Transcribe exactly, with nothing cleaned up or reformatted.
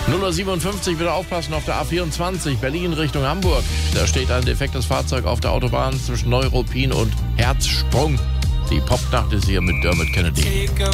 null Uhr siebenundfünfzig, wieder aufpassen auf der A vierundzwanzig, Berlin Richtung Hamburg. Da steht ein defektes Fahrzeug auf der Autobahn zwischen Neuruppin und Herzsprung. Die Popnacht ist hier mit Dermot Kennedy.